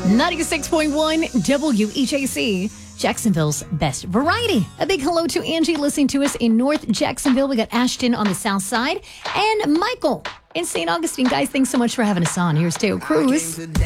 96.1 WEJC, Jacksonville's best variety. A big hello to Angie listening to us in North Jacksonville. We got Ashton on the south side and Michael in St. Augustine. Guys, thanks so much for having us on. Here's Teo Cruz.